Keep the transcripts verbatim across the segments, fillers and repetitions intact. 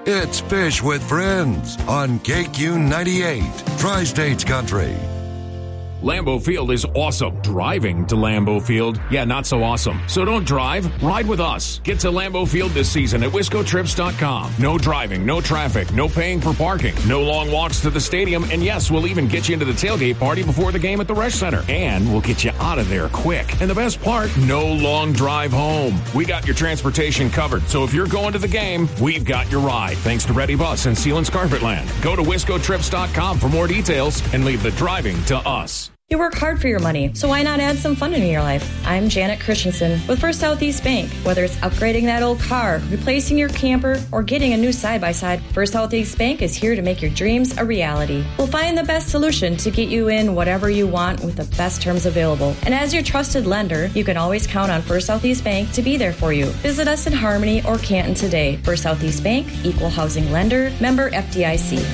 It's Fish with Friends on K Q ninety-eight, Tri-States Country. Lambeau Field is awesome. Driving to Lambeau Field, yeah, not so awesome. So don't drive, ride with us. Get to Lambeau Field this season at wisco trips dot com. No driving, no traffic, no paying for parking, no long walks to the stadium, and yes, we'll even get you into the tailgate party before the game at the Resch Center. And we'll get you out of there quick. And the best part, no long drive home. We got your transportation covered, so if you're going to the game, we've got your ride. Thanks to Ready Bus and Sealands Carpetland. Go to wisco trips dot com for more details and leave the driving to us. You work hard for your money, so why not add some fun into your life? I'm Janet Christensen with First Southeast Bank. Whether it's upgrading that old car, replacing your camper, or getting a new side-by-side, First Southeast Bank is here to make your dreams a reality. We'll find the best solution to get you in whatever you want with the best terms available. And as your trusted lender, you can always count on First Southeast Bank to be there for you. Visit us in Harmony or Canton today. First Southeast Bank, Equal Housing Lender, member F D I C.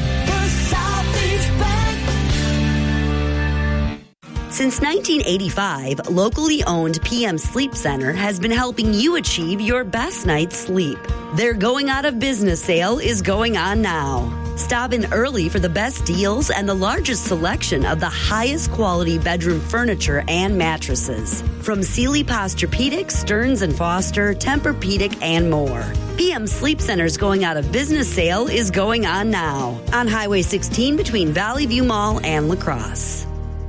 Since nineteen eighty-five, locally owned P M Sleep Center has been helping you achieve your best night's sleep. Their going out of business sale is going on now. Stop in early for the best deals and the largest selection of the highest quality bedroom furniture and mattresses. From Sealy Posturepedic, Stearns and Foster, Tempur-Pedic, and more. P M Sleep Center's going out of business sale is going on now on Highway sixteen between Valley View Mall and La Crosse.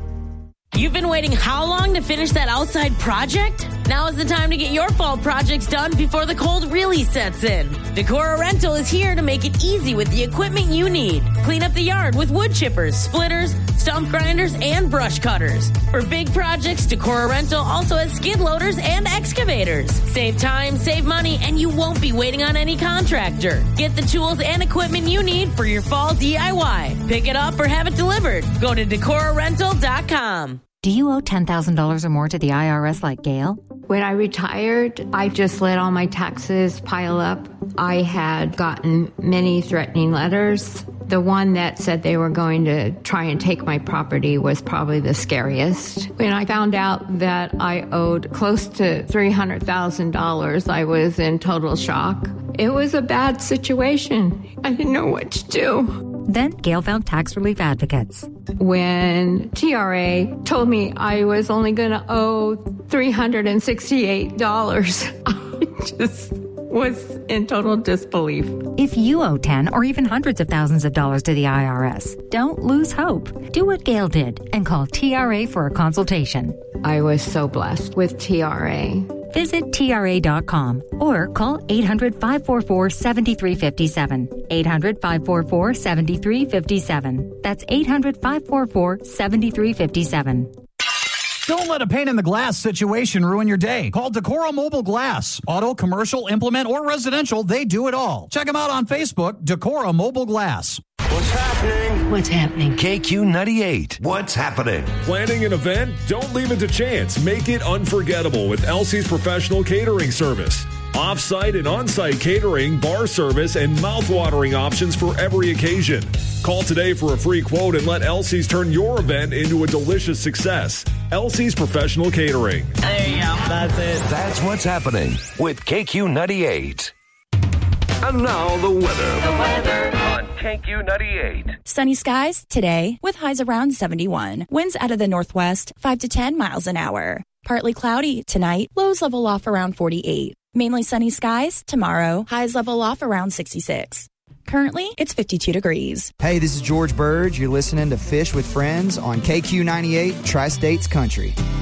You've been waiting how long to finish that outside project? Now is the time to get your fall projects done before the cold really sets in. Decora Rental is here to make it easy with the equipment you need. Clean up the yard with wood chippers, splitters, stump grinders, and brush cutters. For big projects, Decora Rental also has skid loaders and excavators. Save time, save money, and you won't be waiting on any contractor. Get the tools and equipment you need for your fall D I Y. Pick it up or have it delivered. Go to decora rental dot com. Do you owe ten thousand dollars or more to the I R S like Gail? When I retired, I just let all my taxes pile up. I had gotten many threatening letters. The one that said they were going to try and take my property was probably the scariest. When I found out that I owed close to three hundred thousand dollars, I was in total shock. It was a bad situation. I didn't know what to do. Then Gail found tax relief advocates. When T R A told me I was only going to owe three hundred sixty-eight dollars, I just was in total disbelief. If you owe ten or even hundreds of thousands of dollars to the I R S, don't lose hope. Do what Gail did and call T R A for a consultation. I was so blessed with T R A. Visit T R A dot com or call eight hundred, five four four, seven three five seven. eight hundred, five four four, seven three five seven. That's eight hundred, five four four, seven three five seven. Don't let a pane in the glass situation ruin your day. Call Decora Mobile Glass. Auto, commercial, implement, or residential, they do it all. Check them out on Facebook, Decora Mobile Glass. What's happening? What's happening? K Q ninety-eight. What's happening? Planning an event? Don't leave it to chance. Make it unforgettable with Elsie's Professional Catering Service. Off-site and on-site catering, bar service, and mouth-watering options for every occasion. Call today for a free quote and let Elsie's turn your event into a delicious success. Elsie's Professional Catering. There you go. That's it. That's what's happening with K Q ninety-eight. And now the weather. The weather on K Q ninety-eight. Sunny skies today with highs around seventy-one. Winds out of the northwest, five to ten miles an hour. Partly cloudy tonight, lows level off around forty-eight. Mainly sunny skies tomorrow, highs level off around sixty-six. Currently, it's fifty-two degrees. Hey, this is George Burge. You're listening to Fish with Friends on K Q ninety-eight, Tri-States Country.